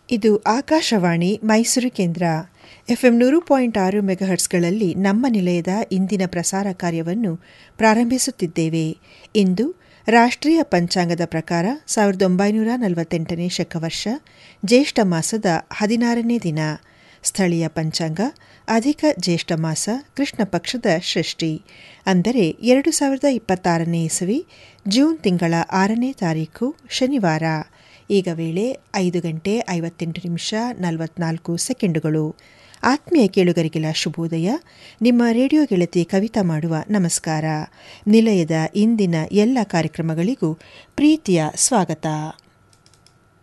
ಇದು ಆಕಾಶವಾಣಿ ಮೈಸೂರು ಕೇಂದ್ರ. FM 100.6 ಮೆಗಾಹರ್ಟ್ಸ್ಗಳಲ್ಲಿ ನಮ್ಮ ನಿಲಯದ ಇಂದಿನ ಪ್ರಸಾರ ಕಾರ್ಯವನ್ನು ಪ್ರಾರಂಭಿಸುತ್ತಿದ್ದೇವೆ. ಇಂದು ರಾಷ್ಟ್ರೀಯ ಪಂಚಾಂಗದ ಪ್ರಕಾರ 1948ನೇ ಶಕವರ್ಷ ಜ್ಯೇಷ್ಠ ಮಾಸದ 16ನೇ ದಿನ. ಸ್ಥಳೀಯ ಪಂಚಾಂಗ ಅಧಿಕ ಜ್ಯೇಷ್ಠ ಮಾಸ ಕೃಷ್ಣ ಪಕ್ಷದ ಷಷ್ಠಿ, ಅಂದರೆ 2026ನೇ ಇಸವಿ ಜೂನ್ ತಿಂಗಳ 6ನೇ ತಾರೀಖು ಶನಿವಾರ. ಈಗ ವೇಳೆ 5:58:44. ಆತ್ಮೀಯ ಕೇಳುಗರಿಗೆಲ್ಲ ಶುಭೋದಯ. ನಿಮ್ಮ ರೇಡಿಯೋ ಗೆಳತಿ ಕವಿತಾ ಮಾಡುವ ನಮಸ್ಕಾರ. ನಿಲಯದ ಇಂದಿನ ಎಲ್ಲ ಕಾರ್ಯಕ್ರಮಗಳಿಗೂ ಪ್ರೀತಿಯ ಸ್ವಾಗತ.